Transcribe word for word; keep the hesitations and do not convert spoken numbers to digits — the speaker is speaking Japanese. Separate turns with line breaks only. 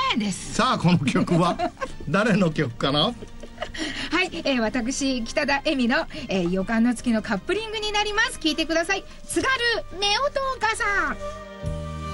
えんです。
さあこの曲は誰の曲かな。
はい、えー、私北田恵美の、えー、予感の月のカップリングになります。聞いてください。津軽めおとおかさん。